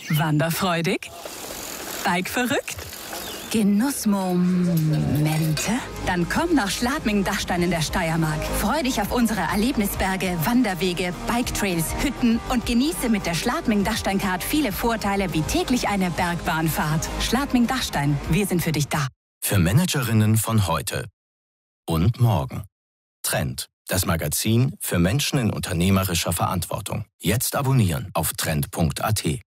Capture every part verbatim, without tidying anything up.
Wanderfreudig? Bike-verrückt? Genussmomente? Dann komm nach Schladming-Dachstein in der Steiermark. Freu dich auf unsere Erlebnisberge, Wanderwege, Bike-Trails, Hütten und genieße mit der Schladming-Dachstein-Card viele Vorteile wie täglich eine Bergbahnfahrt. Schladming-Dachstein, wir sind für dich da. Für Managerinnen von heute und morgen. Trend, das Magazin für Menschen in unternehmerischer Verantwortung. Jetzt abonnieren auf trend punkt a t.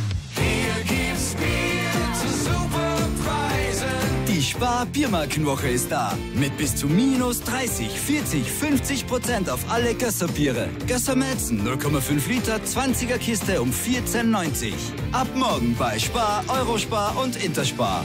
Die Spar-Biermarkenwoche ist da. Mit bis zu minus dreißig, vierzig, fünfzig Prozent auf alle Gösser-Biere. Gösser Melzen null Komma fünf Liter, zwanziger Kiste um vierzehn neunzig. Ab morgen bei Spar, Eurospar und Interspar.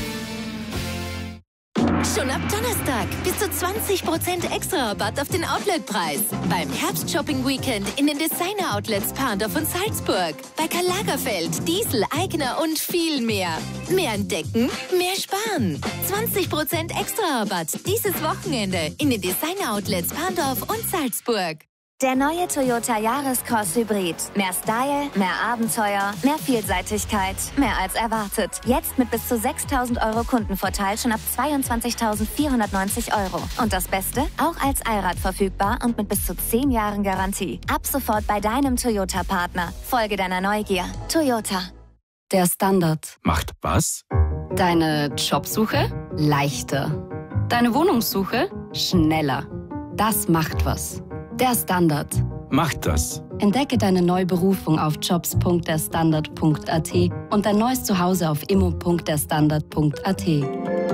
Schon ab Donnerstag bis zu zwanzig Prozent extra Rabatt auf den Outletpreis. Beim Herbst-Shopping-Weekend in den Designer-Outlets Parndorf und Salzburg. Bei Karl Lagerfeld, Diesel, Aigner und viel mehr. Mehr entdecken, mehr sparen. zwanzig Prozent extra Rabatt dieses Wochenende in den Designer-Outlets Parndorf und Salzburg. Der neue Toyota Yaris-Cross Hybrid. Mehr Style, mehr Abenteuer, mehr Vielseitigkeit, mehr als erwartet. Jetzt mit bis zu sechstausend Euro Kundenvorteil schon ab zweiundzwanzigtausendvierhundertneunzig Euro. Und das Beste? Auch als Allrad verfügbar und mit bis zu zehn Jahren Garantie. Ab sofort bei deinem Toyota-Partner. Folge deiner Neugier. Toyota. Der Standard. Macht was? Deine Jobsuche? Leichter. Deine Wohnungssuche? Schneller. Das macht was. Der Standard. Macht das. Entdecke deine neue Berufung auf jobs punkt der standard punkt a t und dein neues Zuhause auf immo punkt der standard punkt a t.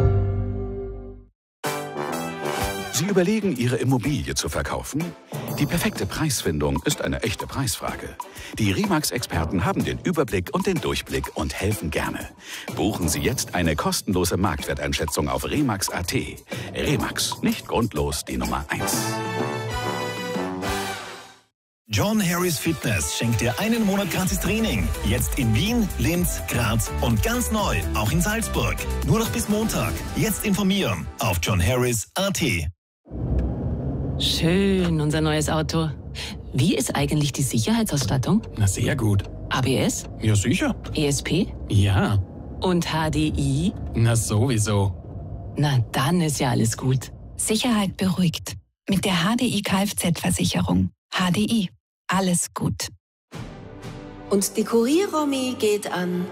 Sie überlegen, Ihre Immobilie zu verkaufen? Die perfekte Preisfindung ist eine echte Preisfrage. Die Remax-Experten haben den Überblick und den Durchblick und helfen gerne. Buchen Sie jetzt eine kostenlose Marktwerteinschätzung auf remax punkt a t. Remax, nicht grundlos die Nummer eins. John Harris Fitness schenkt dir einen Monat gratis Training. Jetzt in Wien, Linz, Graz und ganz neu, auch in Salzburg. Nur noch bis Montag. Jetzt informieren auf john harris punkt a t. Schön, unser neues Auto. Wie ist eigentlich die Sicherheitsausstattung? Na, sehr gut. A B S? Ja, sicher. E S P? Ja. Und H D I? Na, sowieso. Na, dann ist ja alles gut. Sicherheit beruhigt. Mit der H D I Kfz-Versicherung. H D I. Alles gut. Und die Kurier-Romy geht an.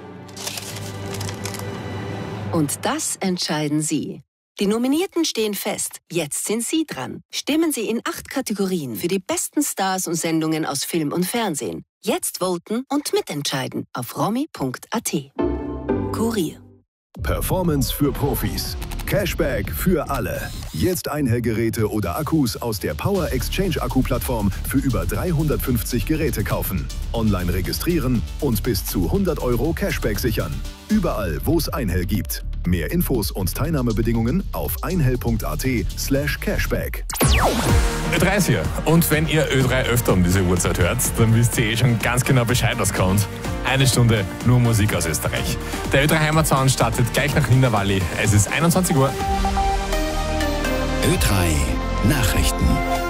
Und das entscheiden Sie. Die Nominierten stehen fest. Jetzt sind Sie dran. Stimmen Sie in acht Kategorien für die besten Stars und Sendungen aus Film und Fernsehen. Jetzt voten und mitentscheiden auf romy punkt a t. Kurier. Performance für Profis. Cashback für alle. Jetzt Einhellgeräte oder Akkus aus der Power Exchange Akku-Plattform für über dreihundertfünfzig Geräte kaufen. Online registrieren und bis zu hundert Euro Cashback sichern. Überall, wo es Einhell gibt. Mehr Infos und Teilnahmebedingungen auf einhell punkt a t slash cashback. Ö drei ist hier. Und wenn ihr Ö drei öfter um diese Uhrzeit hört, dann wisst ihr eh schon ganz genau Bescheid, was kommt. Eine Stunde nur Musik aus Österreich. Der Ö drei Heimatsound startet gleich nach Wiener Valley. Es ist einundzwanzig Uhr. Ö drei Nachrichten.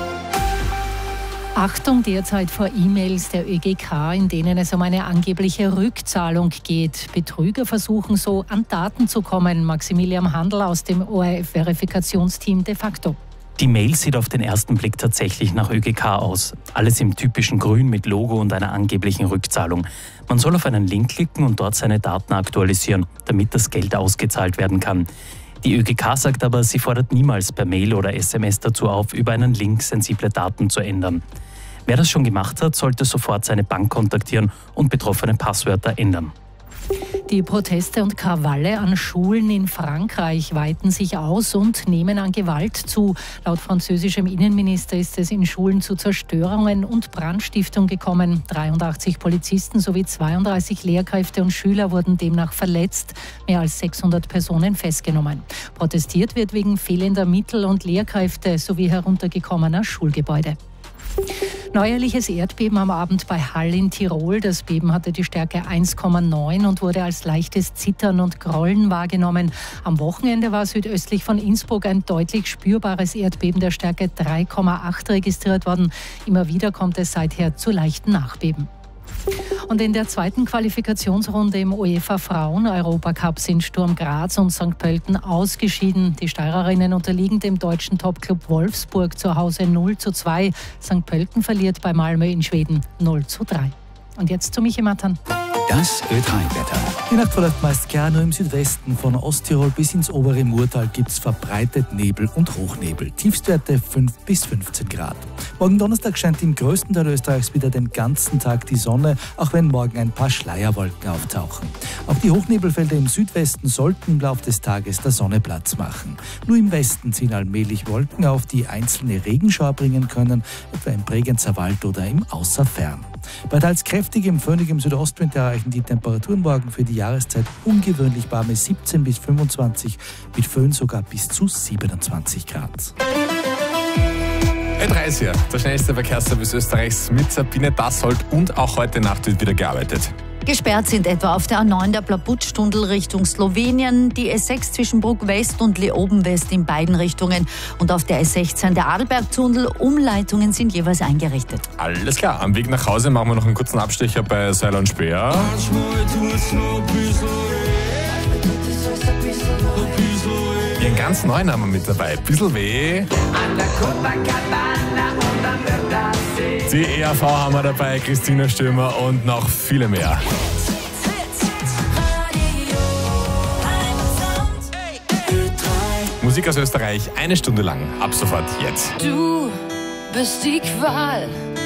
Achtung derzeit vor E-Mails der Ö G K, in denen es um eine angebliche Rückzahlung geht. Betrüger versuchen so, an Daten zu kommen. Maximilian Handl aus dem O R F-Verifikationsteam de facto. Die Mail sieht auf den ersten Blick tatsächlich nach Ö G K aus. Alles im typischen Grün mit Logo und einer angeblichen Rückzahlung. Man soll auf einen Link klicken und dort seine Daten aktualisieren, damit das Geld ausgezahlt werden kann. Die Ö G K sagt aber, sie fordert niemals per Mail oder S M S dazu auf, über einen Link sensible Daten zu ändern. Wer das schon gemacht hat, sollte sofort seine Bank kontaktieren und betroffene Passwörter ändern. Die Proteste und Krawalle an Schulen in Frankreich weiten sich aus und nehmen an Gewalt zu. Laut französischem Innenminister ist es in Schulen zu Zerstörungen und Brandstiftung gekommen. dreiundachtzig Polizisten sowie zweiunddreißig Lehrkräfte und Schüler wurden demnach verletzt. Mehr als sechshundert Personen festgenommen. Protestiert wird wegen fehlender Mittel und Lehrkräfte sowie heruntergekommener Schulgebäude. Neuerliches Erdbeben am Abend bei Hall in Tirol. Das Beben hatte die Stärke eins Komma neun und wurde als leichtes Zittern und Grollen wahrgenommen. Am Wochenende war südöstlich von Innsbruck ein deutlich spürbares Erdbeben der Stärke drei Komma acht registriert worden. Immer wieder kommt es seither zu leichten Nachbeben. Und in der zweiten Qualifikationsrunde im UEFA Frauen-Europacup sind Sturm Graz und Sankt Pölten ausgeschieden. Die Steirerinnen unterliegen dem deutschen Topclub Wolfsburg zu Hause null zu zwei. Sankt Pölten verliert bei Malmö in Schweden null zu drei. Und jetzt zu Michi Matan. Das Ö drei Wetter. Die Nacht verläuft meist klar, nur im Südwesten von Osttirol bis ins obere Murtal gibt es verbreitet Nebel und Hochnebel. Tiefstwerte fünf bis fünfzehn Grad. Morgen Donnerstag scheint im größten Teil Österreichs wieder den ganzen Tag die Sonne, auch wenn morgen ein paar Schleierwolken auftauchen. Auch die Hochnebelfelder im Südwesten sollten im Laufe des Tages der Sonne Platz machen. Nur im Westen ziehen allmählich Wolken auf, die einzelne Regenschauer bringen können, etwa im Bregenzer Wald oder im Außerfern. Bei teils kräftigem, föhnigem Südostwind erreichen die Temperaturen morgen für die Jahreszeit ungewöhnlich warme siebzehn bis fünfundzwanzig, mit Föhn sogar bis zu siebenundzwanzig Grad. Ö drei ist hier, der schnellste Verkehrsservice Österreichs mit Sabine Dassold, und auch heute Nacht wird wieder gearbeitet. Gesperrt sind etwa auf der A neun der Plabutsch-Tunnel Richtung Slowenien, die S sechs zwischen Bruck West und Leoben West in beiden Richtungen und auf der S sechzehn der Adelberg-Tunnel. Umleitungen sind jeweils eingerichtet. Alles klar, am Weg nach Hause machen wir noch einen kurzen Abstecher bei Seil und Speer. Ihren ganz neuen haben wir mit dabei. Bissl weh. Die E R V haben wir dabei, Christina Stürmer und noch viele mehr. Musik aus Österreich, eine Stunde lang, ab sofort jetzt. Du bist die Qual